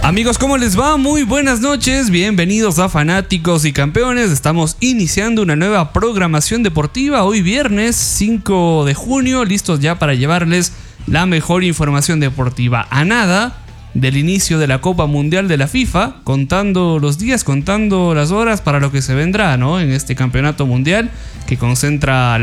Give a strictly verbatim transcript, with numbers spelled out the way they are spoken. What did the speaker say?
Amigos, ¿cómo les va? Muy buenas noches, bienvenidos a Fanáticos y Campeones. Estamos iniciando una nueva programación deportiva hoy viernes cinco de junio, listos ya para llevarles la mejor información deportiva. A nada del inicio de la Copa Mundial de la FIFA, contando los días, contando las horas para lo que se vendrá, ¿no? En este campeonato mundial que concentra